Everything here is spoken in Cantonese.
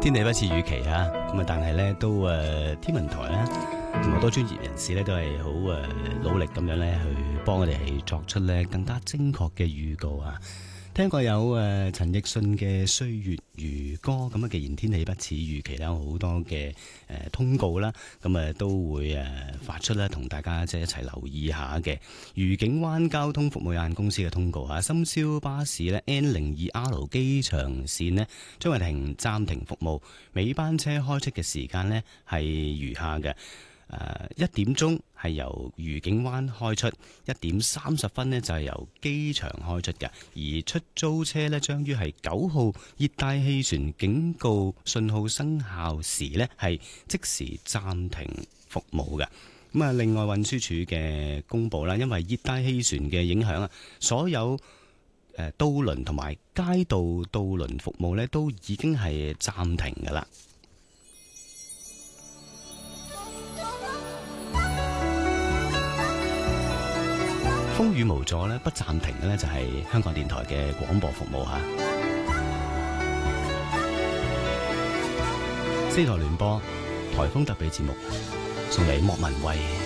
天氣不似預期啊，咁啊，但係咧都天文台咧同好多專業人士咧都係好努力咁樣咧去幫我哋係作出咧更加精確嘅預告啊。聽過有陳奕迅嘅《歲月如歌》，咁啊，既然天氣不似預期啦，好多嘅通告啦，咁啊都會發出啦，同大家即係一齊留意下嘅。愉景灣交通服務有限公司嘅通告嚇，深宵巴士咧 N02R 機場線咧將會暫停服務，尾班車開出嘅時間咧係如下嘅。1點鐘係由愉景灣開出，1點30分呢就係由機場開出嘅。而出租車呢，將於係9號熱帶氣旋警告信號生效時呢係即時暫停服務嘅。咁啊，另外運輸署嘅公佈啦，因為熱帶氣旋嘅影響啊，所有渡輪同埋街道渡輪服務呢都已經係暫停㗎啦。風雨無阻咧，不暫停嘅咧就係香港電台嘅廣播服務嚇。4台聯播颱風特備節目，送俾莫文蔚。